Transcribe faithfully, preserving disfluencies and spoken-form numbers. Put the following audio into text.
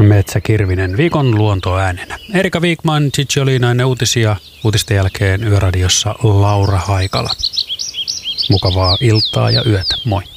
Metsäkirvinen viikon luontoäänenä. Erika Wigman, Gigi Olinainen uutisia. Uutisten jälkeen Yöradiossa Laura Haikala. Mukavaa iltaa ja yötä. Moi.